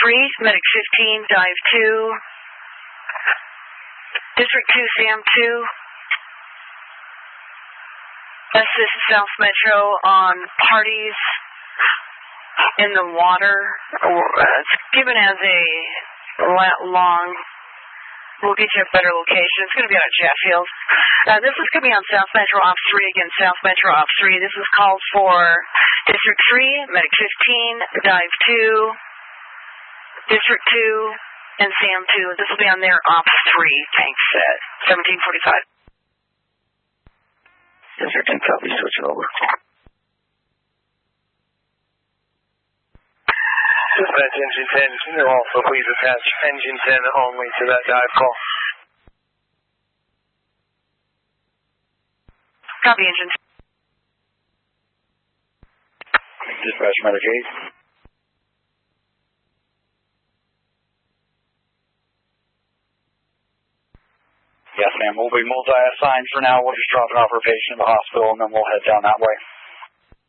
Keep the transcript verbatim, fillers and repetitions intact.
three, Medic fifteen, Dive two. District two, Sam two. Assist South Metro on parties in the water. It's given as a long, we'll get you a better location. It's going to be out at Chatfield. Uh, this is going to be on South Metro Op three. Again, South Metro Op three. This is called for District three, Medic fifteen, Dive two, District two, and Sam two. This will be on their Op three tank set, seventeen forty-five. District ten, copy, switch over. Dispatch engine ten, can you also please attach engine ten only to that dive call? Copy, engine ten. Dispatch Medic eight. Yes, ma'am. We'll be multi-assigned for now. We'll just drop it off our patient at the hospital, and then we'll head down that way.